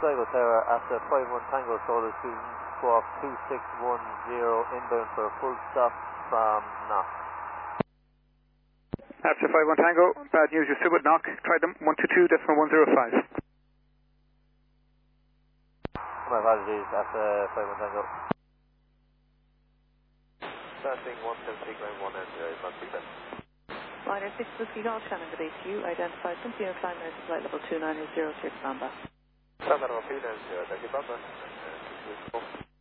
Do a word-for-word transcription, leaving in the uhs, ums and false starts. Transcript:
Sligo Tower after five one Tango Solar Student, squawk two six one zero inbound for a full stop from Knock. After five one Tango, bad news, you're still with Knock. Try them, one two two, decimal one zero five. My apologies, after five one Tango. Starting one seven three ground one and zero, one three seven. Liner six Whiskey Golf, Shannon, good day to you. Identified Cynthia Climber to flight level two nine zero six Bamba. Standard one three nine zero, thank you, Bamba.